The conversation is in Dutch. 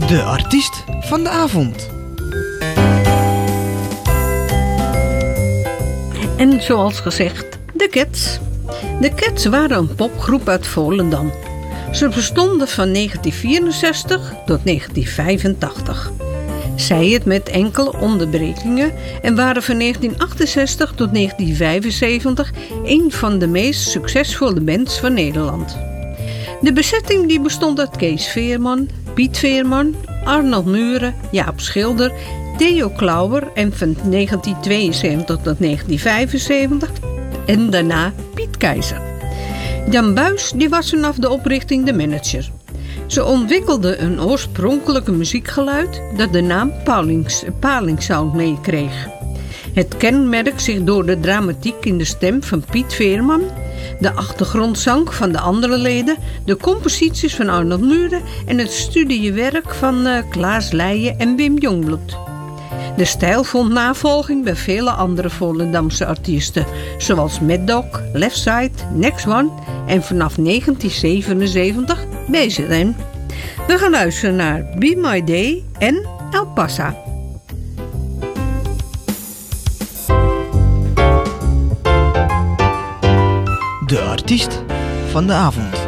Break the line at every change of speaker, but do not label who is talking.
De artiest van de avond.
En zoals gezegd, de Cats. De Cats waren een popgroep uit Volendam. Ze bestonden van 1964 tot 1985. Zij het met enkele onderbrekingen en waren van 1968 tot 1975 een van de meest succesvolle bands van Nederland. De bezetting die bestond uit Kees Veerman, Piet Veerman, Arnold Muren, Jaap Schilder, Theo Klauwer en van 1972 tot 1975 en daarna Piet Keizer. Jan Buis die was vanaf de oprichting de manager. Ze ontwikkelden een oorspronkelijke muziekgeluid dat de naam Palingsound meekreeg. Het kenmerkt zich door de dramatiek in de stem van Piet Veerman, de achtergrondzang van de andere leden, de composities van Arnold Muren en het studiewerk van Klaas Leijen en Wim Jongbloed. De stijl vond navolging bij vele andere Volendamse artiesten, zoals Mad Dog, Left Side, Next One en vanaf 1977 BZN. We gaan luisteren naar Be My Day en El Pasa.
De artiest van de avond.